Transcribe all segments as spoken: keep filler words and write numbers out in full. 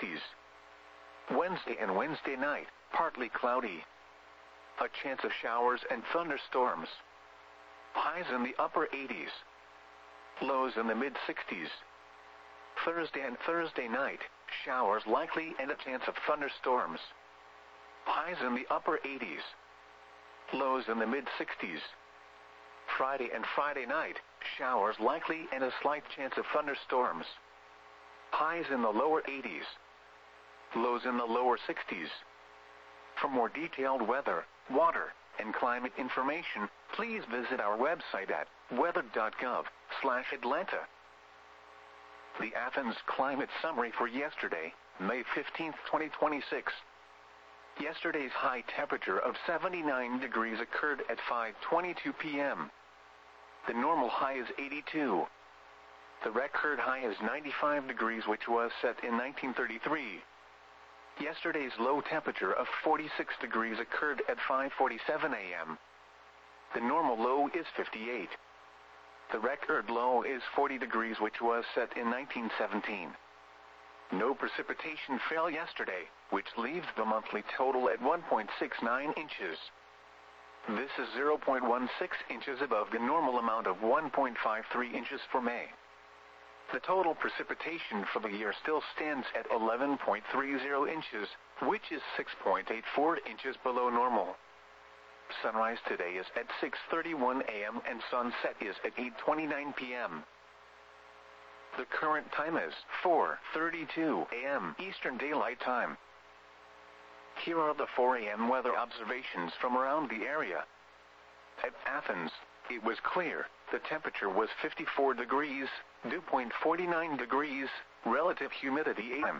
sixties. Wednesday and Wednesday night, partly cloudy. A chance of showers and thunderstorms. Highs in the upper eighties. Lows in the mid sixties. Thursday and Thursday night, showers likely and a chance of thunderstorms. Highs in the upper eighties. Lows in the mid sixties. Friday and Friday night, showers likely and a slight chance of thunderstorms. Highs in the lower eighties. Lows in the lower sixties. For more detailed weather, water, and climate information, please visit our website at weather dot gov slash Atlanta. The Athens Climate Summary for yesterday, May fifteenth, twenty twenty-six. Yesterday's high temperature of seventy-nine degrees occurred at five twenty-two p m The normal high is eighty-two. The record high is ninety-five degrees, which was set in nineteen thirty-three. Yesterday's low temperature of forty-six degrees occurred at five forty-seven a m The normal low is fifty-eight. The record low is forty degrees, which was set in nineteen seventeen. No precipitation fell yesterday, which leaves the monthly total at one point six nine inches. This is zero point one six inches above the normal amount of one point five three inches for May. The total precipitation for the year still stands at eleven point three zero inches, which is six point eight four inches below normal. Sunrise today is at six thirty-one a m and sunset is at eight twenty-nine p m The current time is four thirty-two a m Eastern Daylight Time. Here are the four a m weather observations from around the area. At Athens, it was clear. The temperature was fifty-four degrees, dew point forty-nine degrees, relative humidity eight percent.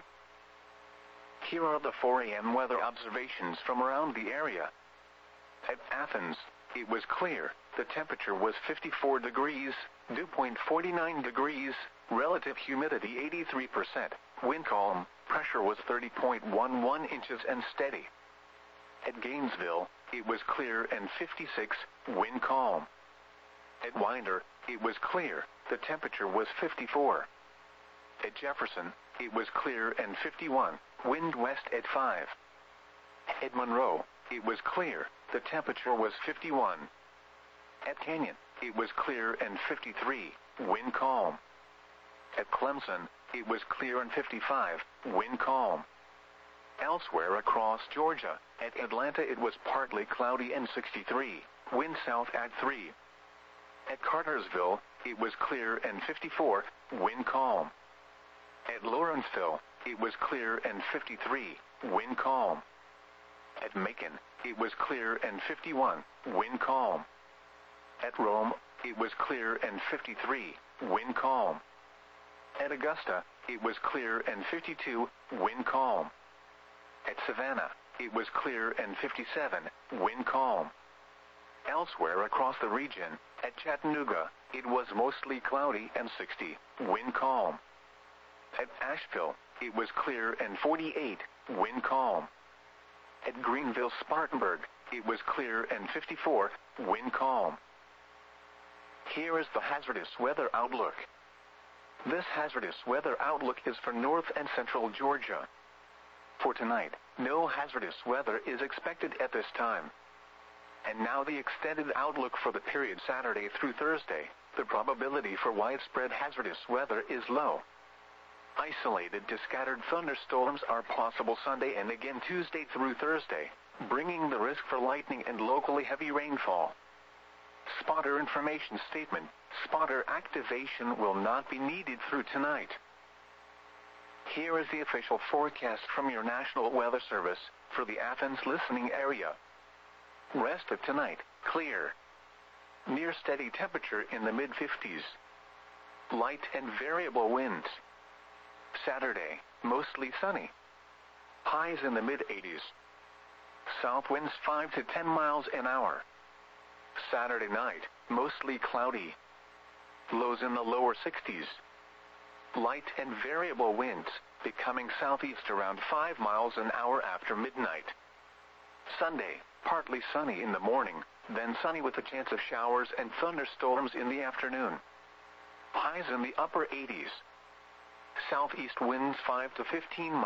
Here are the four a m weather observations from around the area. At Athens, it was clear. The temperature was fifty-four degrees, dew point forty-nine degrees, relative humidity eighty-three percent, wind calm, pressure was thirty point one one inches and steady. At Gainesville, it was clear and fifty-six, wind calm. At Winder, it was clear. The temperature was fifty-four. At Jefferson, it was clear and fifty-one, wind west at five. At Monroe, it was clear. The temperature was fifty-one. At Canyon, it was clear and fifty-three, wind calm. At Clemson, it was clear and fifty-five, wind calm. Elsewhere across Georgia, at Atlanta it was partly cloudy and sixty-three, wind south at three. At Cartersville, it was clear and fifty-four, wind calm. At Lawrenceville, it was clear and fifty-three, wind calm. At Macon, it was clear and fifty-one, wind calm. At Rome, it was clear and fifty-three, wind calm. At Augusta, it was clear and fifty-two, wind calm. At Savannah, it was clear and fifty-seven, wind calm. Elsewhere across the region, at Chattanooga, it was mostly cloudy and sixty, wind calm. At Asheville, it was clear and forty-eight, wind calm. At Greenville-Spartanburg, it was clear and fifty-four, wind calm. Here is the hazardous weather outlook. This hazardous weather outlook is for north and central Georgia. For tonight, no hazardous weather is expected at this time. And now the extended outlook for the period Saturday through Thursday. The probability for widespread hazardous weather is low. Isolated to scattered thunderstorms are possible Sunday and again Tuesday through Thursday, bringing the risk for lightning and locally heavy rainfall. Spotter information statement: spotter activation will not be needed through tonight. Here is the official forecast from your National Weather Service for the Athens listening area. Rest of tonight, clear. Near steady temperature in the mid fifties. Light and variable winds. Saturday, mostly sunny. Highs in the mid eighties. South winds five to ten miles an hour. Saturday night, mostly cloudy. Lows in the lower sixties. Light and variable winds, becoming southeast around five miles an hour after midnight. Sunday, partly sunny in the morning, then sunny with a chance of showers and thunderstorms in the afternoon. Highs in the upper eighties. Southeast winds five to fifteen miles.